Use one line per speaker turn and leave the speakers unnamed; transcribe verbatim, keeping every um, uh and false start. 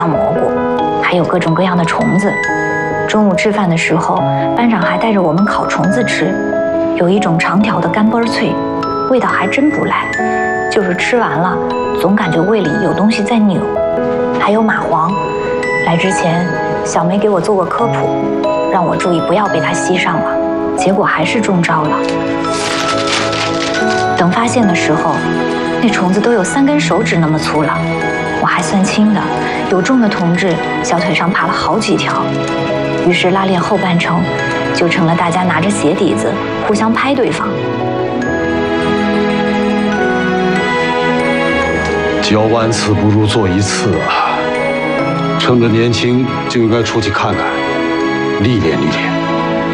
蘑菇，还有各种各样的虫子。中午吃饭的时候，班长还带着我们烤虫子吃，有一种长条的干嘣脆，味道还真不赖，就是吃完了总感觉胃里有东西在扭。还有蚂蟥，来之前小梅给我做过科普，让我注意不要被它吸上了，结果还是中招了。等发现的时候，那虫子都有三根手指那么粗了，我还算轻的，有重的同志小腿上爬了好几条。于是拉练后半程就成了大家拿着鞋底子互相拍对方。
教万次不如做一次啊！趁着年轻就应该出去看看，历练历练。